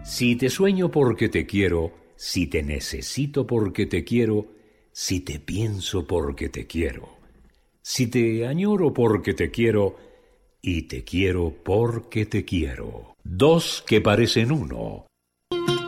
Si te sueño porque te quiero, si te necesito porque te quiero, si te pienso porque te quiero, si te añoro porque te quiero, y te quiero porque te quiero. Dos que parecen uno,